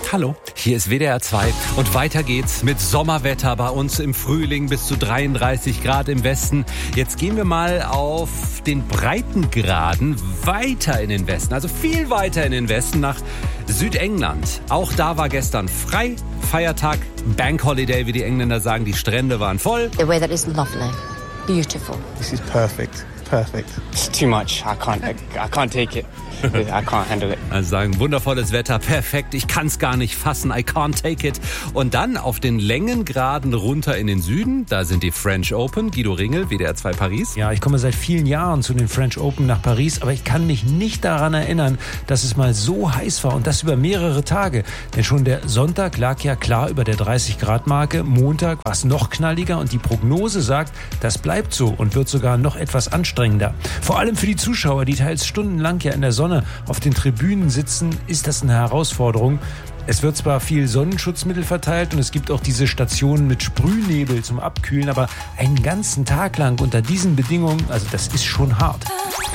Hallo, hier ist WDR 2 und weiter geht's mit Sommerwetter bei uns im Frühling bis zu 33 Grad im Westen. Jetzt gehen wir mal auf den Breitengraden weiter in den Westen, also viel weiter in den Westen nach Südengland. Auch da war gestern frei, Feiertag, Bank Holiday, wie die Engländer sagen, die Strände waren voll. The weather is lovely, beautiful. This is perfect. Perfect. It's too much. I can't take it. I can't handle it. Also sagen, wundervolles Wetter, perfekt, ich kann's gar nicht fassen, I can't take it. Und dann auf den Längengraden runter in den Süden, da sind die French Open, Guido Ringel, WDR 2 Paris. Ja, ich komme seit vielen Jahren zu den French Open nach Paris, aber ich kann mich nicht daran erinnern, dass es mal so heiß war und das über mehrere Tage. Denn schon der Sonntag lag ja klar über der 30-Grad-Marke, Montag war es noch knalliger und die Prognose sagt, das bleibt so und wird sogar noch etwas anstrengender. Vor allem für die Zuschauer, die teils stundenlang ja in der Sonne auf den Tribünen sitzen, ist das eine Herausforderung. Es wird zwar viel Sonnenschutzmittel verteilt und es gibt auch diese Stationen mit Sprühnebel zum Abkühlen, aber einen ganzen Tag lang unter diesen Bedingungen, also das ist schon hart.